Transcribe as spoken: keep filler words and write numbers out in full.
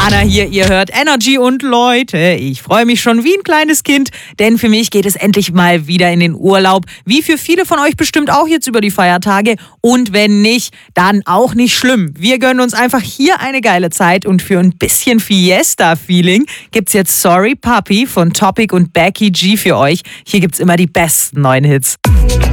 Anna hier, ihr hört Energy und Leute, ich freue mich schon wie ein kleines Kind, denn für mich geht es endlich mal wieder in den Urlaub, wie für viele von euch bestimmt auch jetzt über die Feiertage, und wenn nicht, dann auch nicht schlimm. Wir gönnen uns einfach hier eine geile Zeit und für ein bisschen Fiesta-Feeling gibt's jetzt Sorry Puppy von Topic und Becky G für euch. Hier gibt's immer die besten neuen Hits.